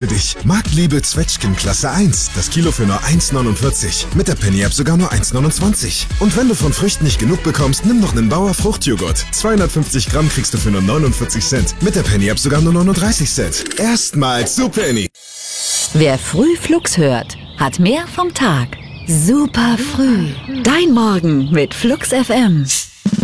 dich. Marktliebe Zwetschgen Klasse 1. Das Kilo für nur 1,49. Mit der Penny-App sogar nur 1,29. Und wenn du von Früchten nicht genug bekommst, nimm noch einen Bauer Fruchtjoghurt. 250 Gramm kriegst du für nur 49 Cent. Mit der Penny-App sogar nur 39 Cent. Erstmals zu Penny. Wer früh Flux hört, hat mehr vom Tag. Super früh. Dein Morgen mit Flux FM.